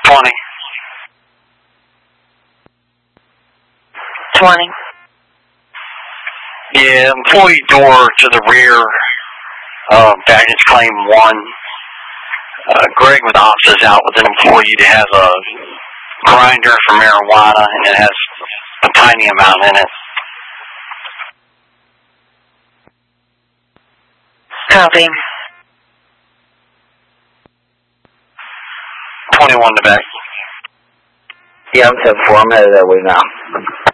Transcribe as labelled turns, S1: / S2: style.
S1: 20.
S2: 20.
S1: Yeah, employee door to the rear, baggage claim 1. Greg with Ops is out with an employee that has a grinder for marijuana, and it has a tiny amount in it.
S2: Copy.
S1: 21 to back.
S3: Yeah, I'm 10-4. I'm headed that way now.